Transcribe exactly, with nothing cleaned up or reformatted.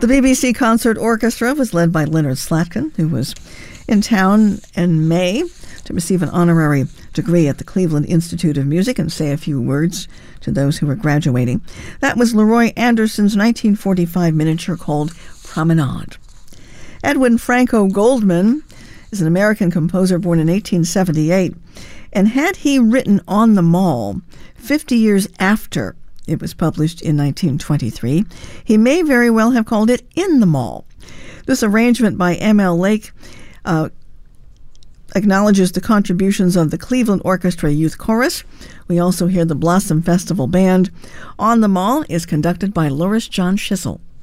The B B C Concert Orchestra was led by Leonard Slatkin, who was in town in May to receive an honorary degree at the Cleveland Institute of Music and say a few words to those who were graduating. That was Leroy Anderson's nineteen forty-five miniature called Promenade. Edwin Franco Goldman is an American composer born in eighteen seventy-eight, and had he written On the Mall fifty years after it was published in nineteen twenty-three, he may very well have called it In the Mall. This arrangement by M L Lake uh, acknowledges the contributions of the Cleveland Orchestra Youth Chorus. We also hear the Blossom Festival Band. On the Mall is conducted by Loris John Schissel.